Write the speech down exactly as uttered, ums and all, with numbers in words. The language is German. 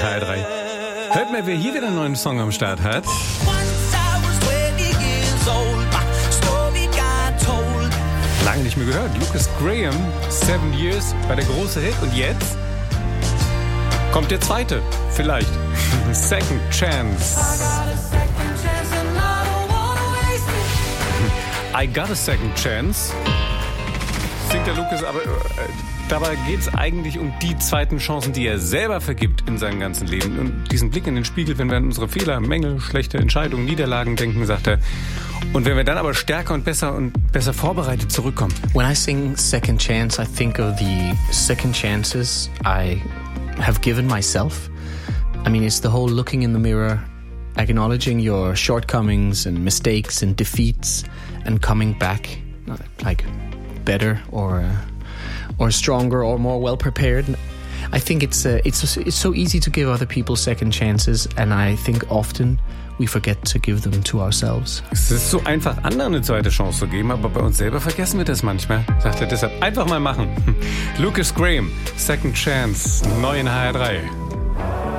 H R drei. Hört mal, wer hier wieder einen neuen Song am Start hat. Lange nicht mehr gehört. Lucas Graham, Seven Years, war der große Hit. Und jetzt kommt der zweite, vielleicht. Second Chance. I got a second chance. Singt der Lucas, aber äh, dabei geht es eigentlich um die zweiten Chancen, die er selber vergibt in seinem ganzen Leben. Und diesen Blick in den Spiegel, wenn wir an unsere Fehler, Mängel, schlechte Entscheidungen, Niederlagen denken, sagt er. Und wenn wir dann aber stärker und besser und besser vorbereitet zurückkommen. When I sing Second Chance, I think of the second chances I have given myself. I mean, it's the whole looking in the mirror, acknowledging your shortcomings and mistakes and defeats and coming back like better or uh, or stronger or more well prepared. I think it's uh, it's it's so easy to give other people second chances, and I think often we forget to give them to ourselves. Es ist so einfach, anderen eine zweite Chance zu geben, aber bei uns selber vergessen wir das manchmal. Sagt er deshalb, einfach mal machen. Lucas Graham, Second Chance, neu in H R drei.